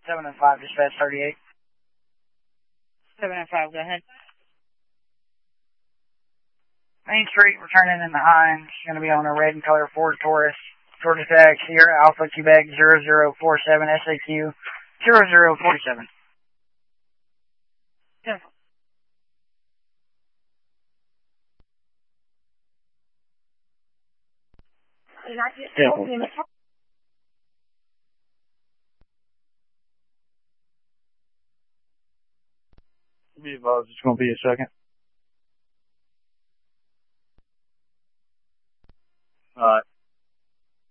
7 and 5, dispatch 38. 7 and 5, go ahead. Main Street, returning in the Hines. Going to be on a red and color Ford Taurus. Georgia Tag, Sierra Alpha, Quebec 0047, SAQ 0047. Yeah. Be advised, it's going to be a second.